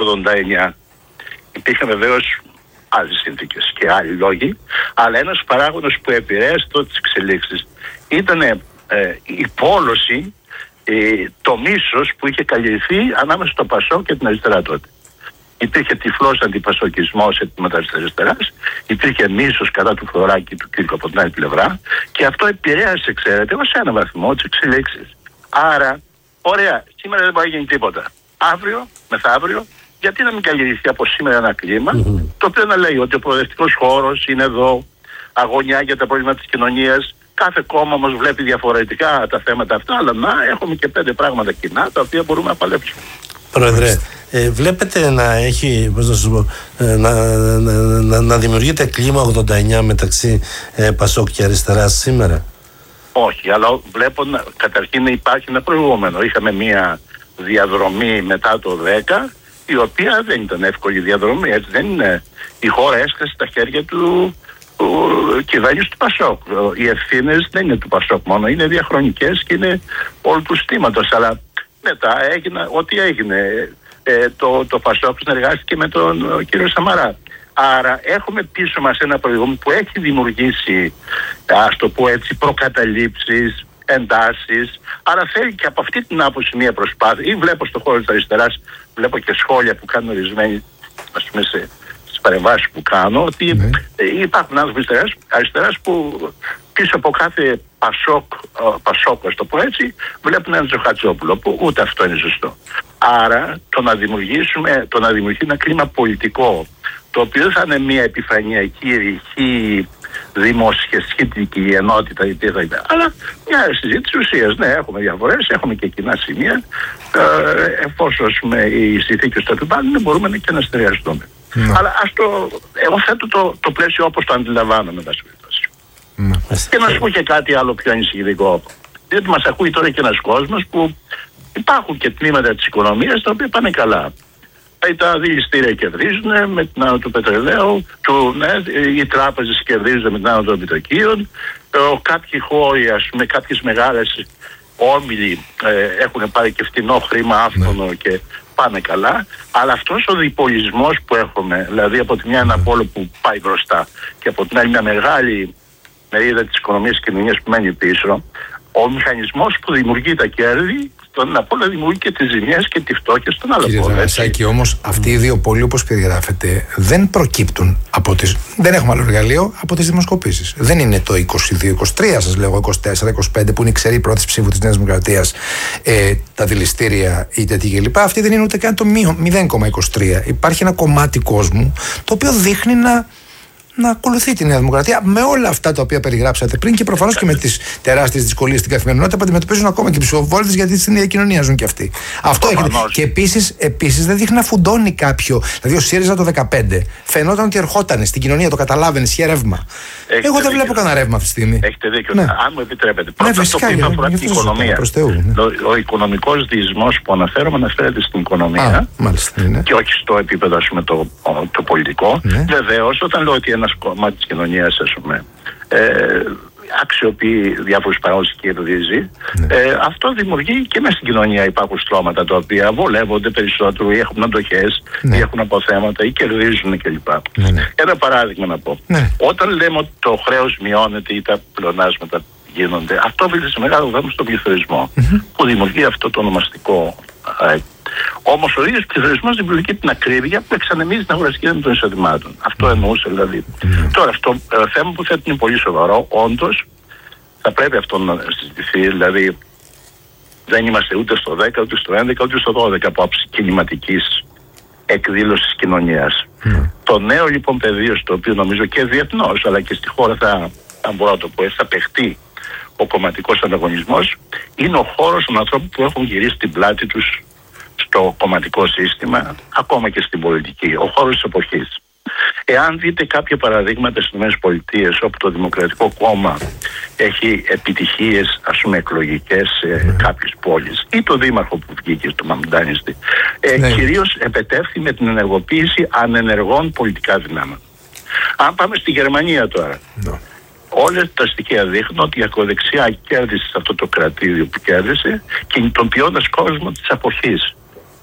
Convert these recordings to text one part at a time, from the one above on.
89. Υπήρχαν βεβαίως άλλες συνθήκες και άλλοι λόγοι, αλλά ένας παράγοντας που επηρέασε τότε τις εξελίξεις ήταν η πόλωση, το μίσος που είχε καλλιεργηθεί ανάμεσα στο Πασόκ και την αριστερά τότε. Υπήρχε τυφλός αντιπασοκισμός αιτήματα της αριστεράς, υπήρχε μίσος κατά του Φλωράκη του Κύρκου από την άλλη πλευρά, και αυτό επηρέασε, ξέρετε, ως ένα βαθμό τις εξελίξεις. Άρα, ωραία, σήμερα δεν μπορεί να γίνει τίποτα. Αύριο, μεθαύριο, γιατί να μην καλλιεργηθεί από σήμερα ένα κλίμα, το οποίο να λέει ότι ο προοδευτικός χώρος είναι εδώ, αγωνιά για τα προβλήματα της κοινωνίας. Κάθε κόμμα όμως βλέπει διαφορετικά τα θέματα αυτά, αλλά να έχουμε και 5 πράγματα κοινά τα οποία μπορούμε να παλέψουμε. Πρόεδρε, βλέπετε να έχει, πώς να σας πω, να δημιουργείται κλίμα 89 μεταξύ Πασόκ και αριστεράς σήμερα? Όχι, αλλά βλέπω καταρχήν να υπάρχει ένα προηγούμενο. Είχαμε μια διαδρομή μετά το 10, η οποία δεν ήταν εύκολη διαδρομή, έτσι δεν είναι. Η χώρα έσκασε στα χέρια του κυβέρνηση του Πασόκ. Οι ευθύνες δεν είναι του Πασόκ μόνο, είναι διαχρονικές και είναι όλου του στήματος. Αλλά μετά έγινε ό,τι έγινε. Το Πασόκ συνεργάστηκε με τον κύριο Σαμαρά. Άρα έχουμε πίσω μας ένα προηγούμενο που έχει δημιουργήσει, ας το πω έτσι, προκαταλήψεις, εντάσεις. Άρα θέλει και από αυτή την άποψη μια προσπάθεια. Ή βλέπω στον χώρο της αριστεράς, βλέπω και σχόλια που κάνουν ορισμένοι, ας πούμε, στις παρεμβάσεις που κάνω, ότι υπάρχουν άνθρωποι αριστεράς που πίσω από κάθε Πασόκ, ας το πω έτσι, βλέπουν έναν Τζοχατζόπουλο, που ούτε αυτό είναι σωστό. Άρα το να δημιουργεί ένα κλίμα πολιτικό, το οποίο θα είναι μια επιφανειακή, ρηχή, δημοσιοσχετική ενότητα, αλλά μια συζήτηση ουσίας. Ναι, έχουμε διαφορές, έχουμε και κοινά σημεία. Εφόσον οι συνθήκες το επιβάλλουν, μπορούμε και να συνεργαστούμε. Αλλά εγώ θέτω το πλαίσιο όπως το αντιλαμβάνομαι, και να σου πω και κάτι άλλο πιο ανησυχητικό. Διότι μας ακούει τώρα και ένας κόσμος που υπάρχουν και τμήματα της οικονομίας τα οποία πάνε καλά. Τα δηληστήρια κερδίζουν με την άνω του πετρελαίου, οι τράπεζες κερδίζουν με την άνω των επιτοκίων, κάποιοι χώροι, ας πούμε, κάποιες μεγάλες όμιλοι έχουν πάρει και φτηνό χρήμα άφθονο και πάνε καλά. Αλλά αυτός ο διπολισμός που έχουμε, δηλαδή από τη μια ένα πόλο που πάει μπροστά και από την άλλη μια μεγάλη μερίδα της οικονομίας και κοινωνίας που μένει πίσω, ο μηχανισμός που δημιουργεί τα κέρδη, στον ένα πόλο δημιουργεί και τις ζημιές και τη φτώχεια στον άλλο πόλο. Κύριε Δρανασάκη, όμως αυτοί οι δύο πόλοι, όπως περιγράφετε, δεν προκύπτουν από δεν έχουμε άλλο εργαλείο από τις δημοσκοπήσεις. Δεν είναι το 22-23, σας λέω, 24-25, που είναι η ξερή πρώτη ψήφου της Νέας Δημοκρατίας, τα δηληστήρια ή τέτοια κλπ. Αυτή δεν είναι ούτε καν το 0,23. Υπάρχει ένα κομμάτι κόσμου το οποίο δείχνει να ακολουθεί τη Νέα Δημοκρατία με όλα αυτά τα οποία περιγράψατε πριν, και προφανώς και με τις τεράστιες δυσκολίες στην καθημερινότητα που αντιμετωπίζουν ακόμα και οι ψηφοφόροι, γιατί στην ίδια κοινωνία ζουν και αυτοί. Αυτό έχετε. Και επίσης δεν δείχνει να φουντώνει κάποιο. Δηλαδή, ο ΣΥΡΙΖΑ το 2015 φαινόταν ότι ερχόταν στην κοινωνία, το καταλάβαινε, είχε ρεύμα. Εγώ δεν βλέπω κανένα ρεύμα αυτή τη στιγμή. Έχετε δίκιο. Ναι. Αν μου επιτρέπετε. Πρώτα αυτό που αφορά την οικονομία. Ο οικονομικός διεισμός που αναφέρεται στην οικονομία και όχι στο επίπεδο, ας πούμε, το πολιτικό. Βεβαίως, όταν λέω ότι ένα κομμάτι της κοινωνίας, ας πούμε, αξιοποιεί διάφορους παράγοντες και κερδίζει, αυτό δημιουργεί και μέσα στην κοινωνία υπάρχουν στρώματα τα οποία βολεύονται περισσότερο ή έχουν αντοχές ή έχουν αποθέματα ή κερδίζουν κλπ. Ένα παράδειγμα να πω. Όταν λέμε ότι το χρέος μειώνεται ή τα πλεονάσματα γίνονται, αυτό οφείλεται σε μεγάλο βαθμό στον πληθωρισμό που δημιουργεί αυτό το ονομαστικό. Όμως ο ίδιος πληθωρισμός δημιουργεί την ακρίβεια που εξανεμίζει την αγοραστική δύναμη των εισοδημάτων. Αυτό εννοούσε δηλαδή. Τώρα, αυτό θέμα που θέτει είναι πολύ σοβαρό. Όντως, θα πρέπει αυτό να συζητηθεί. Δηλαδή, δεν είμαστε ούτε στο 10, ούτε στο 11, ούτε στο 12 από άψη κινηματικής εκδήλωσης κοινωνίας. Το νέο λοιπόν πεδίο, στο οποίο νομίζω και διεθνώς αλλά και στη χώρα αν μπορώ να το πω, θα παιχτεί ο κομματικός ανταγωνισμός, είναι ο χώρος των ανθρώπων που έχουν γυρίσει την πλάτη τους στο κομματικό σύστημα, ακόμα και στην πολιτική, ο χώρος της εποχής. Εάν δείτε κάποια παραδείγματα στις ΗΠΑ, όπου το Δημοκρατικό Κόμμα έχει επιτυχίες, ας πούμε, εκλογικές σε κάποιες πόλεις, ή το δήμαρχο που βγήκε στο Μαμντάνιστη, κυρίως επετεύχθη με την ενεργοποίηση ανενεργών πολιτικά δυνάμεων. Αν πάμε στη Γερμανία τώρα, όλα τα στοιχεία δείχνουν ότι η ακροδεξιά κέρδισε σε αυτό το κρατήδιο που κέρδισε, κινητοποιώντας κόσμο της αποχής.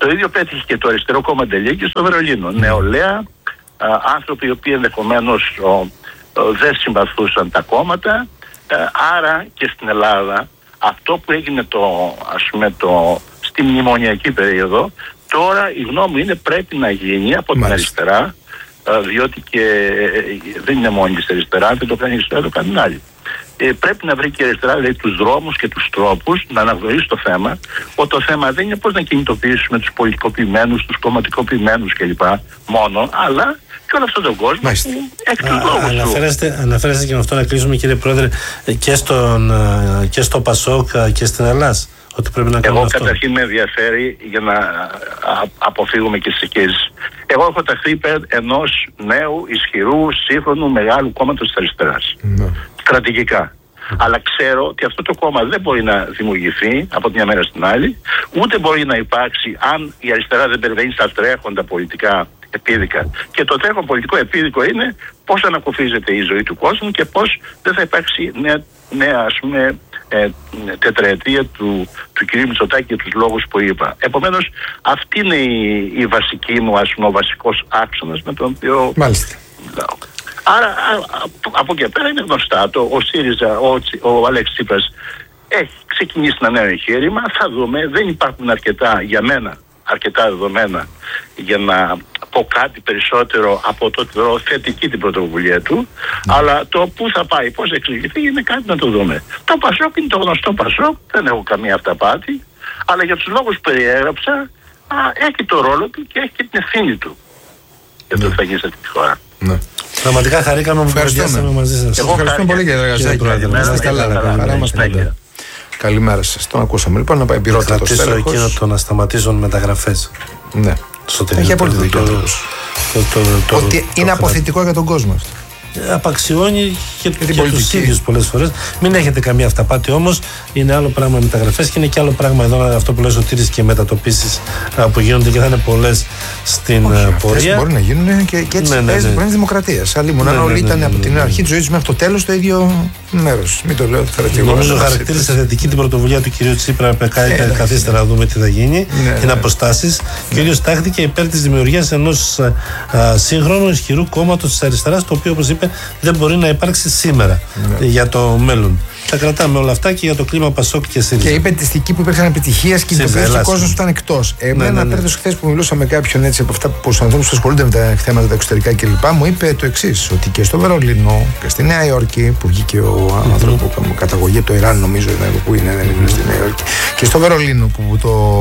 Το ίδιο πέτυχε και το αριστερό κόμμα Ντελίκη στο Βερολίνο. Νεολαία, άνθρωποι οι οποίοι ενδεχομένως δεν συμπαθούσαν τα κόμματα. Άρα και στην Ελλάδα αυτό που έγινε στη μνημονιακή περίοδο, τώρα η γνώμη είναι πρέπει να γίνει από την αριστερά, διότι και δεν είναι μόνη της αριστερά, δεν το κάνει η αριστερά, το κάνει άλλη. Πρέπει να βρει και η αριστερά, δηλαδή, τους δρόμους και τους τρόπους να αναγνωρίσει το θέμα, ότι το θέμα δεν είναι πώς να κινητοποιήσουμε τους πολιτικοποιημένους, τους κομματικοποιημένους κλπ. Μόνο, αλλά και όλο αυτόν τον κόσμο που έχει τους λόγους του. Αναφέρεστε και με αυτό να κλείσουμε, κύριε Πρόεδρε, και στο ΠΑΣΟΚ και στην Ελλάδα. Ότι πρέπει να εγώ αυτό. Καταρχήν με ενδιαφέρει, για να αποφύγουμε και τις εκκίσεις. Εγώ έχω ταχθεί υπέρ ενός νέου, ισχυρού, σύγχρονου, μεγάλου κόμματος της αριστεράς. Στρατηγικά. Αλλά ξέρω ότι αυτό το κόμμα δεν μπορεί να δημιουργηθεί από τη μια μέρα στην άλλη, ούτε μπορεί να υπάρξει αν η αριστερά δεν περιβαίνει στα τρέχοντα πολιτικά επίδικα. Και το τρέχον πολιτικό επίδικο είναι πώς ανακουφίζεται η ζωή του κόσμου και πώς δεν θα υπάρξει νέα τετραετία του κ. Μητσοτάκη για τους λόγους που είπα. Επομένως, αυτή είναι η βασική μου, ο βασικός άξονας με τον οποίο μιλάω. Άρα από εκεί πέρα είναι γνωστά ο ΣΥΡΙΖΑ, ο Αλέξης Τσίπρας έχει ξεκινήσει ένα νέο εγχείρημα. Θα δούμε, δεν υπάρχουν για μένα αρκετά δεδομένα για να πω κάτι περισσότερο από το ότι θεωρώ θετική την πρωτοβουλία του, αλλά το που θα πάει, πώς θα εξηγηθεί, είναι κάτι να το δούμε. Το ΠΑΣΟΚ είναι το γνωστό ΠΑΣΟΚ, δεν έχω καμία αυταπάτη, αλλά για τους λόγους που περιέγραψα έχει το ρόλο του και έχει και την ευθύνη του για το τι θα γίνει σε αυτή τη χώρα. Πραγματικά χαρήκαμε που ευχαριστούμε μαζί σας. Ευχαριστούμε πολύ, κύριε Εργαζάκη. Καλημέρα σας. Τον ακούσαμε λοιπόν να πάει πυρότητα το στέλεχος. Κρατήσω εκείνο το να σταματήσουν μεταγραφές. Ναι. Έχει απόλυτο δίκιο. Ότι είναι αποθητικό για τον κόσμο αυτό. Απαξιώνει και τους ίδιους πολλές φορές. Μην έχετε καμία αυταπάτη όμως. Είναι άλλο πράγμα μεταγραφές και είναι και άλλο πράγμα εδώ αυτό που λες ο Τήρης και μετατοπίσεις που γίνονται και θα είναι πολλές στην πορεία. Μπορεί να γίνουν και έτσι παίζει την δημοκρατία. Αλλήμον αν όλοι ήταν από την αρχή της ζωής μέχρι το τέλος το ίδιο μέρος. Μην το λέω τώρα και εγώ. Νομίζω χαρακτήρισε θετική την πρωτοβουλία του κ. Τσίπρα. Καθίστε να δούμε τι θα γίνει. Είναι αποστάσεις. Και ο ίδιος τάχθηκε υπέρ της δημιουργίας ενός σύγχρονου ισχυρού κόμματος της αριστεράς, το οποίο όπως είπε δεν μπορεί να υπάρξει σήμερα για το μέλλον. Τα κρατάμε όλα αυτά και για το κλίμα ΠΑΣΟΚ και ΣΥΡΙΖΑ. Και είπε τη στιγμή που υπήρχαν επιτυχίες και ο κόσμος ήταν εκτός. Εμένα πέρυσι χθες που μιλούσα με κάποιον έτσι από αυτά που στους ανθρώπους που ασχολούνται με τα θέματα τα εξωτερικά κλπ. Μου είπε το εξής, ότι και στο Βερολίνο και στη Νέα Υόρκη, που βγήκε ο άνθρωπος που καταγωγή το Ιράν, νομίζω που είναι, δεν είναι στη Νέα Υόρκη, και στο Βερολίνο που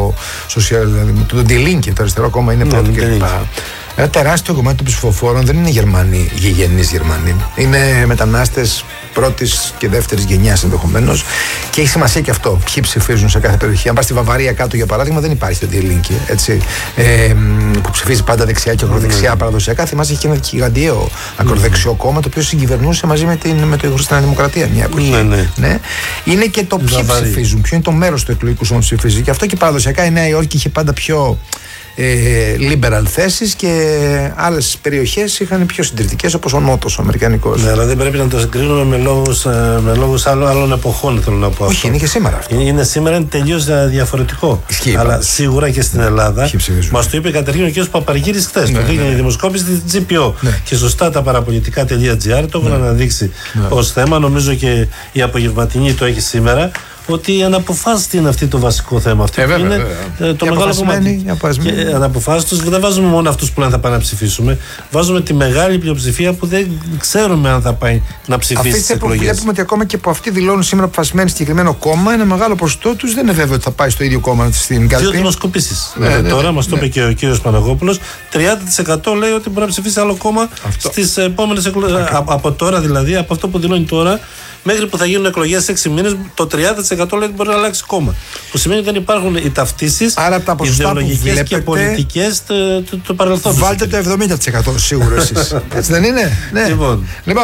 το Die-Linke, το αριστερό κόμμα, είναι πρώτο κλπ. Ένα τεράστιο κομμάτι των ψηφοφόρων δεν είναι Γερμανοί, γηγενείς Γερμανοί. Είναι μετανάστες πρώτης και δεύτερης γενιάς ενδεχομένως. Και έχει σημασία και αυτό. Ποιοι ψηφίζουν σε κάθε περιοχή. Αν πας στη Βαβαρία κάτω, για παράδειγμα, δεν υπάρχει το Die-Linke, έτσι, που ψηφίζει πάντα δεξιά και ακροδεξιά παραδοσιακά. Θυμάσαι, είχε ένα γιγαντιαίο ακροδεξιό κόμμα το οποίο συγκυβερνούσε μαζί με το Χριστιανική Δημοκρατία μια εποχή. Ναι. Είναι και το ποιοι ψηφίζουν, ποιο είναι το μέρος του εκλογικού σώματος που ψηφίζει. Και αυτό και παραδοσιακά η Νέα Υόρκη είχε πάντα πιο liberal θέσεις και άλλες περιοχές είχαν πιο συντηρητικές, όπως ο Νότος, ο Αμερικανικός. Ναι, αλλά δεν πρέπει να το συγκρίνουμε με λόγους άλλων εποχών, θέλω να πω. Όχι, είναι και σήμερα αυτό. Είναι σήμερα, είναι τελείως διαφορετικό. Ισχύει, αλλά σίγουρα και στην Ελλάδα. Μας το είπε καταρχήν ο κ. Παπαργύρης χθες. Το έγινε η δημοσκόπηση της GPO. Και σωστά τα παραπολιτικά.gr το έχουν αναδείξει ως θέμα. Νομίζω και η απογευματινή το έχει σήμερα. Ότι αναποφάσιστη είναι αυτό το βασικό θέμα. Αυτό είναι το μεγάλο κομμάτι. Και αναποφάσιστος δεν βάζουμε μόνο αυτούς που λένε θα πάμε να ψηφίσουμε. Βάζουμε τη μεγάλη πλειοψηφία που δεν ξέρουμε αν θα πάει να ψηφίσει στις εκλογές. Βλέπουμε ότι ακόμα και που αυτοί δηλώνουν σήμερα αποφασισμένοι συγκεκριμένο κόμμα, ένα μεγάλο ποσοστό τους δεν είναι βέβαιο ότι θα πάει στο ίδιο κόμμα στην κάλπη. Δύο δημοσκοπήσεις. Τώρα μας το είπε και ο κύριος Παναγόπουλος. 30% λέει ότι μπορεί να ψηφίσει άλλο κόμμα στις επόμενες εκλογές. Από τώρα δηλαδή, από αυτό που δηλώνει τώρα. Μέχρι που θα γίνουν εκλογές 6 μήνες, το 30% λέει ότι μπορεί να αλλάξει κόμμα. Που σημαίνει ότι δεν υπάρχουν οι ταυτίσεις ιδεολογικές και πολιτικές του παρελθόντος. Βάλτε το 70% σίγουρο εσείς. Έτσι δεν είναι? Λοιπόν,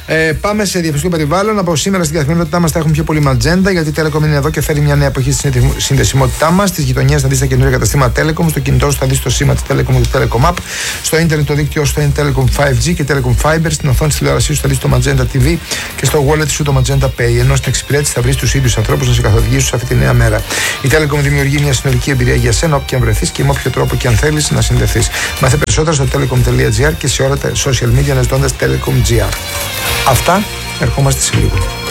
Πάμε σε διαφημιστικό περιβάλλον. Από σήμερα στην καθημερινότητά μας θα έχουμε πιο πολύ ματζέντα, γιατί η Telecom είναι εδώ και φέρει μια νέα εποχή στη συνδεσιμότητά μας. Στις γειτονιές θα δεις τα καινούργια καταστήματα Telecom, στο κινητό σου θα δεις το σήμα της Telecom και το Telecom App, στο ίντερνετ το δίκτυο σου θα είναι Telecom 5G και Telecom Fiber, στην οθόνη της τηλεόρασής σου θα δεις το Magenta TV και στο wallet σου το Magenta Pay. Ενώ στην εξυπηρέτηση θα βρεις τους ίδιους ανθρώπους να σε καθοδηγήσουν σε αυτή τη νέα μέρα. Η Telecom δημιουργεί μια συνολική εμπειρία για σένα, όπου και αν βρεθείς και με όποιο τρόπο και αν θέλεις να συνδεθείς. Μάθε περισσότερα στο telecom.gr και σε όλα τα social media αναζητώντας Telecom GR. Αυτά, ερχόμαστε σε λίγο.